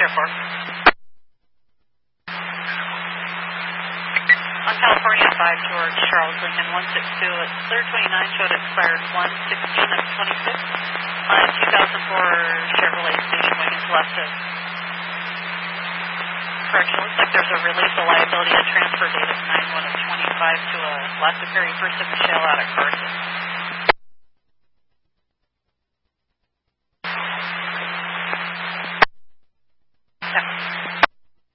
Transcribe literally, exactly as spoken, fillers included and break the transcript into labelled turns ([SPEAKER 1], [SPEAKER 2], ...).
[SPEAKER 1] zero four. On California five George, Charles Lincoln one six two, it's clear twenty-nine, showed expired one sixteen of twenty-six. On two thousand four Chevrolet station wagon selected. Correction, looks like there's a release of liability and transfer date of nine one of twenty-five to a Lassiperi First of Michelle out of Carson.